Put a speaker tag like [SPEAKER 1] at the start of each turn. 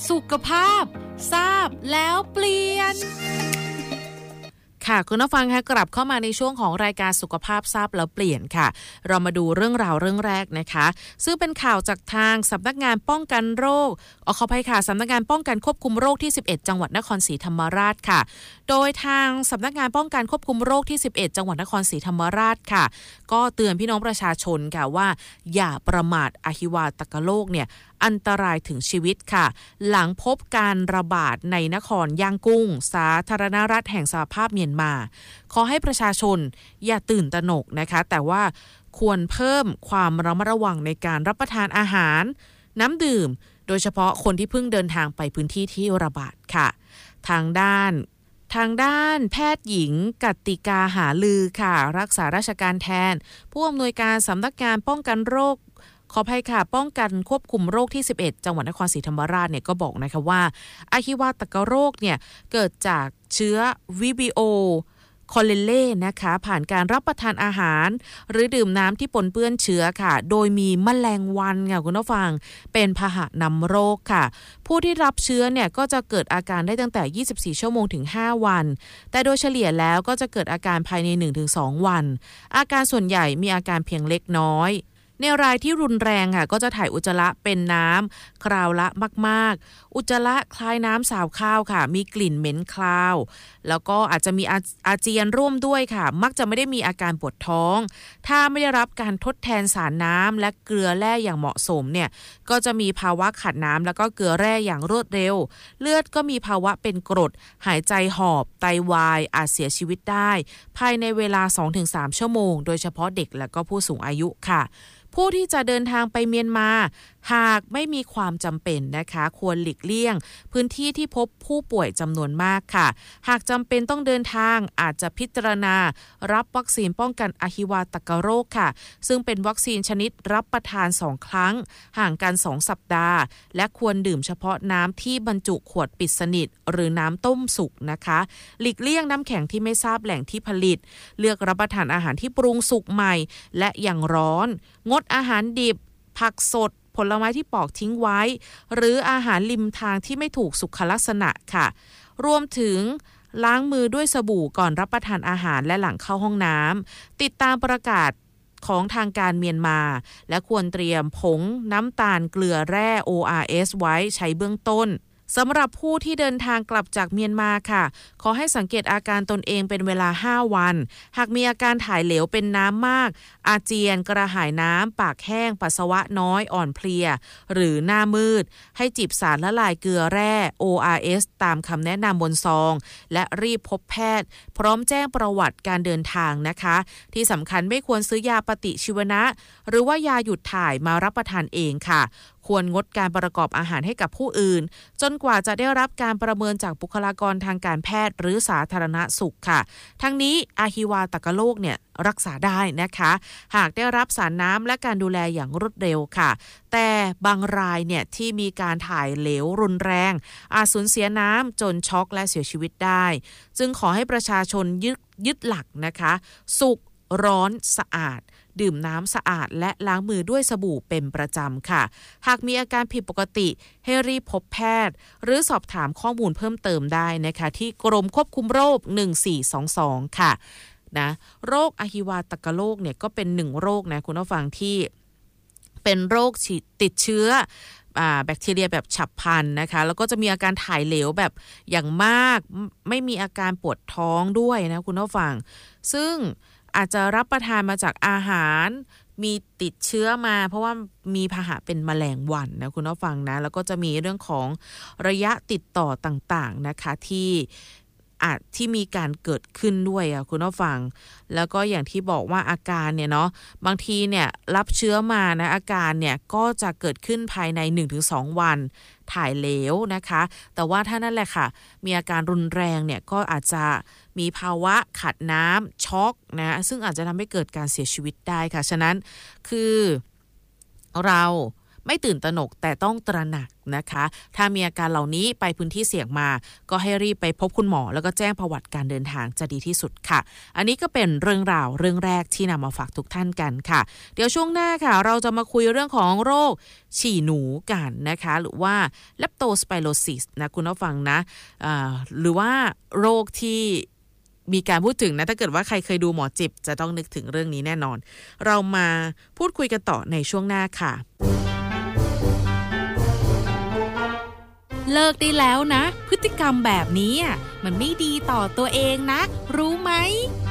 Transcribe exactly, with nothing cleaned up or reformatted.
[SPEAKER 1] สุขภาพทราบแล้วเปลี่ยนค่ะคุณผู้ฟังคะกลับเข้ามาในช่วงของรายการสุขภาพทราบแล้วเปลี่ยนค่ะเรามาดูเรื่องราวเรื่องแรกนะคะซึ่งเป็นข่าวจากทางสำนักงานป้องกันโรคขออภัยค่ะสำนักงานป้องกันควบคุมโรคที่สิบเอ็ดจังหวัดนครศรีธรรมราชค่ะโดยทางสำนักงานป้องกันควบคุมโรคที่สิบเอ็ดจังหวัดนครศรีธรรมราชค่ะก็เตือนพี่น้องประชาชนค่ะว่าอย่าประมาทอหิวาตกโรคเนี่ยอันตรายถึงชีวิตค่ะหลังพบการระบาดในนครย่างกุ้งสาธารณรัฐแห่งสหภาพเมียนมาขอให้ประชาชนอย่าตื่นตระหนกนะคะแต่ว่าควรเพิ่มความระมัดระวังในการรับประทานอาหารน้ำดื่มโดยเฉพาะคนที่เพิ่งเดินทางไปพื้นที่ที่ระบาดค่ะทางด้านทางด้านแพทย์หญิงกติกาหาลือค่ะรักษาราชการแทนผู้อำนวยการสำนักงานป้องกันโรคขออภัยค่ะป้องกันควบคุมโรคที่สิบเอ็ดจังหวัดนครศรีธรรมราชเนี่ยก็บอกนะคะว่าอหิวาตกโรคเนี่ยเกิดจากเชื้อวิบิโอคอเลเล่นะคะผ่านการรับประทานอาหารหรือดื่มน้ำที่ปนเปื้อนเชื้อค่ะโดยมีแมลงวันค่ะคุณผู้ฟังเป็นพาหะนำโรคค่ะผู้ที่รับเชื้อเนี่ยก็จะเกิดอาการได้ตั้งแต่ยี่สิบสี่ชั่วโมงถึงห้าวันแต่โดยเฉลี่ยแล้วก็จะเกิดอาการภายใน หนึ่งถึงสอง วันอาการส่วนใหญ่มีอาการเพียงเล็กน้อยในรายที่รุนแรงค่ะก็จะถ่ายอุจจาระเป็นน้ำคราวละมากๆอุจจาระคล้ายน้ำสาวข้าวค่ะมีกลิ่นเหม็นคลาวแล้วก็อาจจะมีอาอาเจียนร่วมด้วยค่ะมักจะไม่ได้มีอาการปวดท้องถ้าไม่ได้รับการทดแทนสารน้ำและเกลือแร่อย่างเหมาะสมเนี่ยก็จะมีภาวะขาดน้ำแล้วก็เกลือแร่อย่างรวดเร็วเลือดก็มีภาวะเป็นกรดหายใจหอบไตวายอาจเสียชีวิตได้ภายในเวลา สองถึงสาม ชั่วโมงโดยเฉพาะเด็กและก็ผู้สูงอายุค่ะผู้ที่จะเดินทางไปเมียนมาหากไม่มีความจำเป็นนะคะควรหลีกเลี่ยงพื้นที่ที่พบผู้ป่วยจำนวนมากค่ะหากจำเป็นต้องเดินทางอาจจะพิจารณารับวัคซีนป้องกันอหิวาตกโรคค่ะซึ่งเป็นวัคซีนชนิดรับประทานสองครั้งห่างกันสองสัปดาห์และควรดื่มเฉพาะน้ำที่บรรจุขวดปิดสนิทหรือน้ำต้มสุกนะคะหลีกเลี่ยงน้ำแข็งที่ไม่ทราบแหล่งที่ผลิตเลือกรับประทานอาหารที่ปรุงสุกใหม่และยังร้อนงดอาหารดิบผักสดผลไม้ที่ปอกทิ้งไว้หรืออาหารริมทางที่ไม่ถูกสุขลักษณะค่ะรวมถึงล้างมือด้วยสบู่ก่อนรับประทานอาหารและหลังเข้าห้องน้ำติดตามประกาศของทางการเมียนมาและควรเตรียมผงน้ำตาลเกลือแร่ โอ อาร์ เอส ไว้ใช้เบื้องต้นสำหรับผู้ที่เดินทางกลับจากเมียนมาค่ะขอให้สังเกตอาการตนเองเป็นเวลาห้าวันหากมีอาการถ่ายเหลวเป็นน้ำมากอาเจียนกระหายน้ำปากแห้งปัสสาวะน้อยอ่อนเพลียหรือหน้ามืดให้จิบสารละลายเกลือแร่ โอ อาร์ เอส ตามคำแนะนำบนซองและรีบพบแพทย์พร้อมแจ้งประวัติการเดินทางนะคะที่สำคัญไม่ควรซื้อยาปฏิชีวนะหรือว่ายาหยุดถ่ายมารับประทานเองค่ะควรงดการประกอบอาหารให้กับผู้อื่นจนกว่าจะได้รับการประเมินจากบุคลากรทางการแพทย์หรือสาธารณสุขค่ะทั้งนี้อหิวาตกโรคเนี่ยรักษาได้นะคะหากได้รับสารน้ำและการดูแลอย่างรวดเร็วค่ะแต่บางรายเนี่ยที่มีการถ่ายเหลวรุนแรงอาจสูญเสียน้ำจนช็อกและเสียชีวิตได้จึงขอให้ประชาชนยึดยึดหลักนะคะสุกร้อนสะอาดดื่มน้ำสะอาดและล้างมือด้วยสบู่เป็นประจำค่ะหากมีอาการผิดปกติให้รีบพบแพทย์หรือสอบถามข้อมูลเพิ่มเติมได้นะคะที่กรมควบคุมโรคหนึ่งสี่สองสองค่ะนะโรคอหิวาตกโรคเนี่ยก็เป็นหนึ่งโรคนะคุณผู้ฟังที่เป็นโรคติดเชื้อแบคทีเรียแบบฉับพลันนะคะแล้วก็จะมีอาการถ่ายเหลวแบบอย่างมากไม่มีอาการปวดท้องด้วยนะคุณผู้ฟังซึ่งอาจจะรับประทานมาจากอาหารมีติดเชื้อมาเพราะว่ามีพาหะเป็นแมลงวันนะคุณผู้ฟังนะแล้วก็จะมีเรื่องของระยะติดต่อต่างๆนะคะที่อาจที่มีการเกิดขึ้นด้วยอ่ะคุณผู้ฟังแล้วก็อย่างที่บอกว่าอาการเนี่ยเนาะบางทีเนี่ยรับเชื้อมานะอาการเนี่ยก็จะเกิดขึ้นภายใน หนึ่งถึงสอง วันถ่ายเหลวนะคะแต่ว่าถ้านั่นแหละค่ะมีอาการรุนแรงเนี่ยก็อาจจะมีภาวะขาดน้ำช็อกนะซึ่งอาจจะทำให้เกิดการเสียชีวิตได้ค่ะฉะนั้นคือเราไม่ตื่นตระหนกแต่ต้องตระหนักนะคะถ้ามีอาการเหล่านี้ไปพื้นที่เสี่ยงมาก็ให้รีบไปพบคุณหมอแล้วก็แจ้งประวัติการเดินทางจะดีที่สุดค่ะอันนี้ก็เป็นเรื่องราวเรื่องแรกที่นำมาฝากทุกท่านกันค่ะเดี๋ยวช่วงหน้าค่ะเราจะมาคุยเรื่องของโรคฉี่หนูกันนะคะหรือว่า Leptospirosis นะคุณผู้ฟังนะอ่าหรือว่าโรคที่มีการพูดถึงนะถ้าเกิดว่าใครเคยดูหมอจิบจะต้องนึกถึงเรื่องนี้แน่นอนเรามาพูดคุยกันต่อในช่วงหน้าค่ะเลิกได้แล้วนะพฤติกรรมแบบนี้มันไม่ดีต่อตัวเองนะรู้ไหม